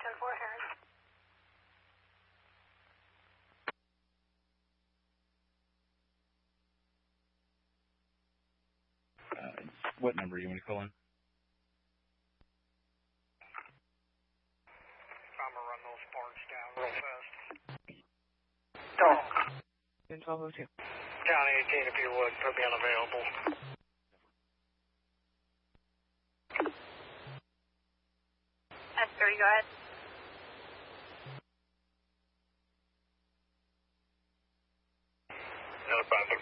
10-4, Harris. What number you want to call in? I'm gonna run those parts down real fast. Don't. 1202. County 18, if you would, put me unavailable. S30, go ahead. Panther